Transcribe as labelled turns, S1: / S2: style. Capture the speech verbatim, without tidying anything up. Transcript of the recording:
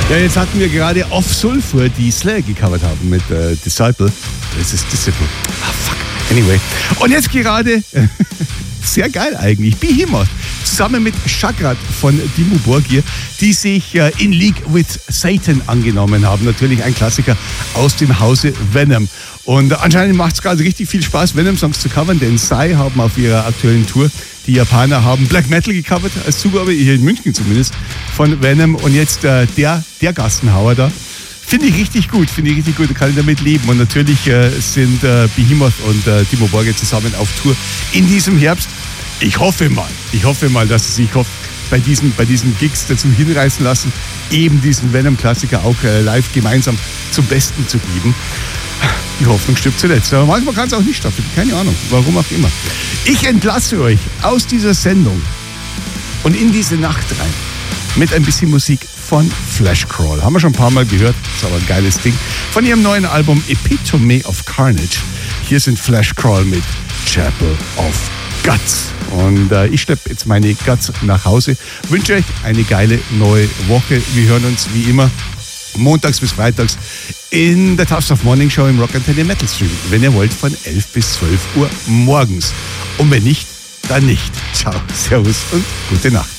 S1: Ja, jetzt hatten wir gerade Off Sulfur, die Slayer gecovert haben mit äh, Disciple. Das ist Disciple. Ah, fuck. Anyway. Und jetzt gerade, sehr geil eigentlich, Behemoth. Zusammen mit Chagrat von Dimmu Borgir, die sich äh, in League with Satan angenommen haben. Natürlich ein Klassiker aus dem Hause Venom. Und anscheinend macht es gerade richtig viel Spaß, Venom-Songs zu covern, denn Psy haben auf ihrer aktuellen Tour, die Japaner haben Black Metal gecovert, als Zugabe, hier in München zumindest, von Venom. Und jetzt äh, der, der Gassenhauer da. Finde ich richtig gut, finde ich richtig gut, da kann ich damit leben. Und natürlich äh, sind äh, Behemoth und äh, Dimmu Borgir zusammen auf Tour in diesem Herbst. Ich hoffe mal, ich hoffe mal, dass sie sich hoff, bei, diesen, bei diesen Gigs dazu hinreißen lassen, eben diesen Venom-Klassiker auch äh, live gemeinsam zum Besten zu geben. Die Hoffnung stirbt zuletzt. Aber manchmal kann es auch nicht stattfinden. Keine Ahnung, warum auch immer. Ich entlasse euch aus dieser Sendung und in diese Nacht rein mit ein bisschen Musik von Fleshcrawl. Haben wir schon ein paar Mal gehört. Ist aber ein geiles Ding. Von ihrem neuen Album Epitome of Carnage. Hier sind Fleshcrawl mit Chapel of Guts. Und äh, ich schleppe jetzt meine Guts nach Hause. Wünsche euch eine geile neue Woche. Wir hören uns wie immer montags bis freitags in der Tufts of Morning Show im Rock Antenne Metal Stream. Wenn ihr wollt, von elf bis zwölf Uhr morgens. Und wenn nicht, dann nicht. Ciao, servus und gute Nacht.